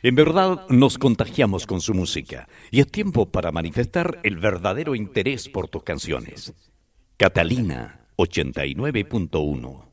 En verdad nos contagiamos con su música y es tiempo para manifestar el verdadero interés por tus canciones. Catalina 89.1